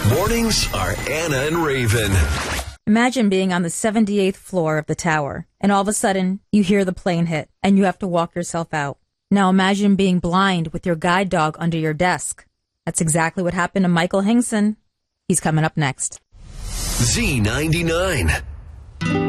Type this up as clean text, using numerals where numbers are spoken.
Mornings are Anna and Raven. Imagine being on the 78th floor of the tower, and all of a sudden, you hear the plane hit, and you have to walk yourself out. Now imagine being blind with your guide dog under your desk. That's exactly what happened to Michael Hingson. He's coming up next. Z99.